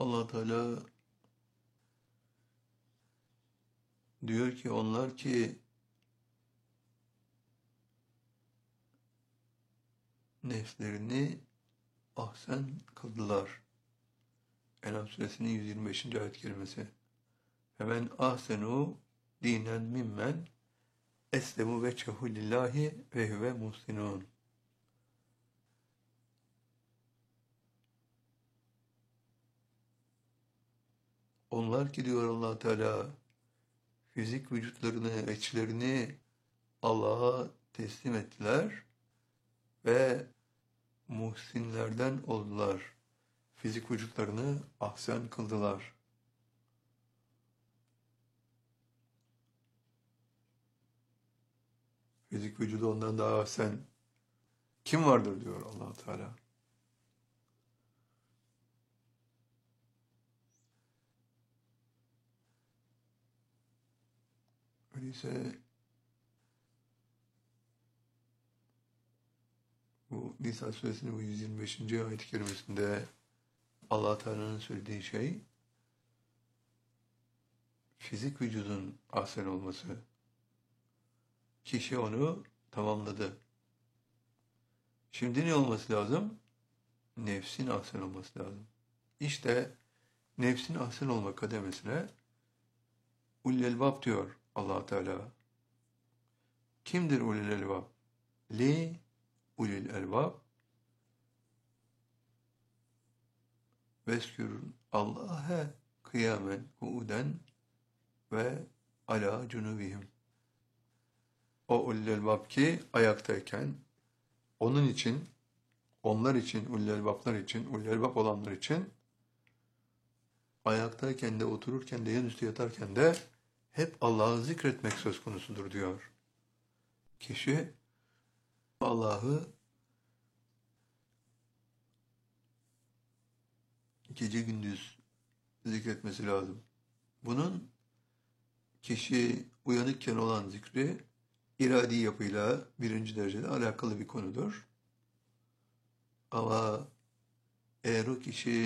Allah Teala diyor ki onlar ki nefslerini ahsen kıldılar. En'am suresinin 125. ayet kerimesi. Hemen ahsenu dinen mimmen eslemu veçhehu lillahi ve huve muhsinun. Onlar ki diyor Allah Teala fizik vücutlarını, içlerini Allah'a teslim ettiler ve muhsinlerden oldular. Fizik vücutlarını ahsen kıldılar. Fizik vücudu ondan daha ahsen kim vardır diyor Allah Teala. Öyleyse bu Nisa suresinin bu 125. ayet-i kerimesinde Allah Teala'nın söylediği şey fizik vücudun ahsen olması. Kişi onu tamamladı. Şimdi ne olması lazım? Nefsin ahsen olması lazım. İşte nefsin ahsen olma kademesine ulul elbab diyor Allah Teala. Kimdir ulul elbab? Li ulul elbab veskürün Allah'e kıyamen kuuden ve ala cunubihim. O ulul elbab ki ayaktayken onun için, onlar için, ulul elbaplar için, ulul elbap olanlar için ayaktayken de, otururken de, yanüstü yatarken de hep Allah'ı zikretmek söz konusudur diyor. Kişi Allah'ı gece gündüz zikretmesi lazım. Bunun kişi uyanıkken olan zikri iradi yapıyla birinci derecede alakalı bir konudur. Ama eğer o kişi